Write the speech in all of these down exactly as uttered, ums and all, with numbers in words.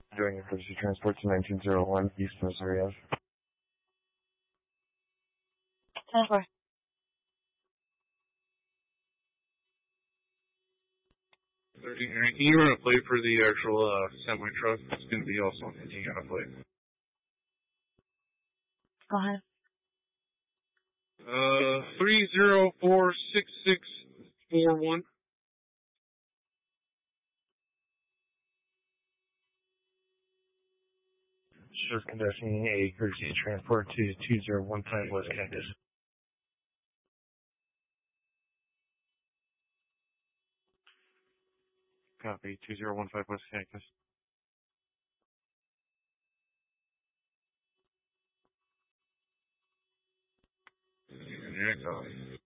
Doing emergency transport to nineteen oh one East Missouri Ave. ten four. thirteen, can you run a plate for the actual uh, semi truck? It's going to be also fifteen on a plate. Go ahead. Uh, three zero four six six four one. Sure, conducting a emergency transport to two zero one five West Cactus. Copy, two zero one five West Cactus. Yeah, copy.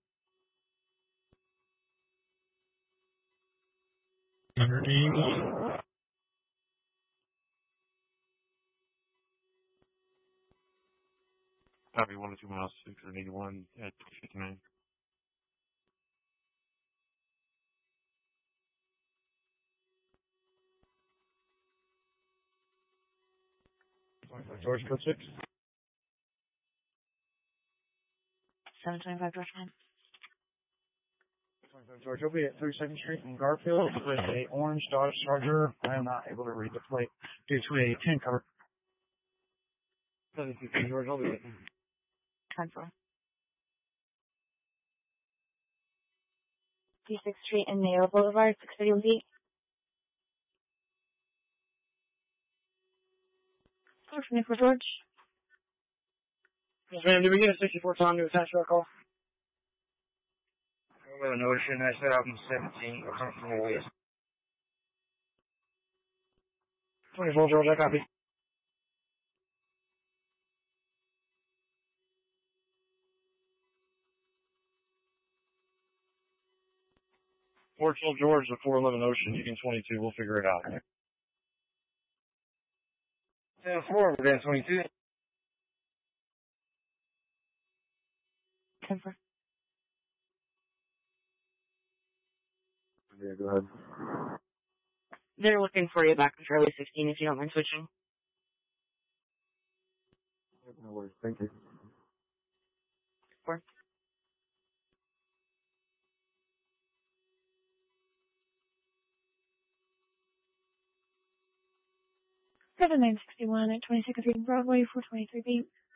Copy, one or two miles, six hundred eighty-one at fifty-nine. George, code six. seven twenty-five George nine. twenty-five George, you'll be at thirty-second Street in Garfield with a orange Dodge Charger. I am not able to read the plate due to a tin cover. seventy-two George, I'll be with you. ten four. D sixth Street and Nail Boulevard, six thirty-one feet. George, for George. Yes, ma'am, did we get a sixty-four Tom to attach to our call? eleven Ocean, I set out in seventeen, or something from the west. twenty-four George, I copy. four twelve George to four eleven Ocean, Union twenty-two, we'll figure it out. ten four, we're down twenty-two. ten four. Yeah, go ahead. They're looking for you back on Charlie sixteen if you don't mind switching. No worries, thank you. Four. seven nine sixty-one at twenty-second Street Broadway, four twenty-three B.